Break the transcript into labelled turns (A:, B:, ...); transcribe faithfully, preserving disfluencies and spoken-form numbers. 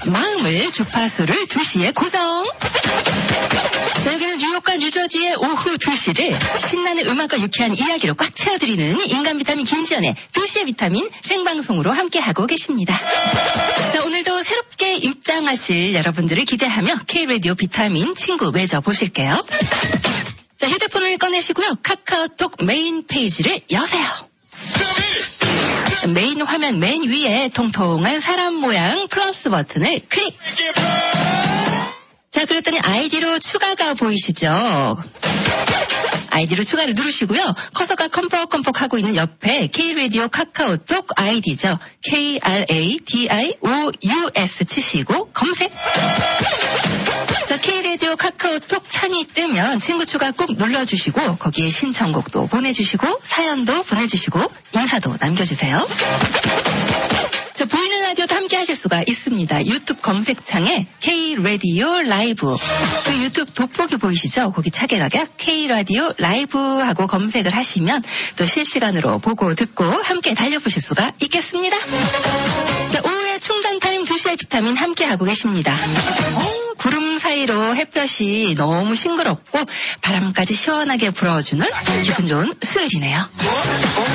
A: 마음을 주파수를 두 시에 고정. 자, 여기는 뉴욕과 뉴저지의 오후 두 시를 신나는 음악과 유쾌한 이야기로 꽉 채워드리는 인간 비타민 김지연의 두 시의 비타민 생방송으로 함께하고 계십니다. 자, 오늘도 새롭게 입장하실 여러분들을 기대하며 K-라디오 비타민 친구 맺어보실게요. 자, 휴대폰을 꺼내시고요. 카카오톡 메인 페이지를 여세요. 메인 화면 맨 위에 통통한 사람 모양 플러스 버튼을 클릭. 자, 그랬더니 아이디로 추가가 보이시죠? 아이디로 추가를 누르시고요. 커서가 컴퍽컴퍽 하고 있는 옆에 K-라디오 카카오톡 아이디죠. 케이 알 에이 디 아이 오 유 에스 치시고 검색. 자, K-라디오 카카오톡 창이 뜨면 친구 추가 꼭 눌러주시고 거기에 신청곡도 보내주시고 사연도 보내주시고 인사도 남겨주세요. 자, 보이는 라디오도 함께 하실 수가 있습니다. 유튜브 검색창에 K-라디오 라이브, 그 유튜브 돋보기 보이시죠? 거기 차게라게 K-라디오 라이브 하고 검색을 하시면 또 실시간으로 보고 듣고 함께 달려보실 수가 있겠습니다. 자, 오후에 충전 타임 두 시의 비타민 함께 하고 계십니다. 오, 구름 사이로 햇볕이 너무 싱그럽고 바람까지 시원하게 불어주는 기분 좋은 수요일이네요.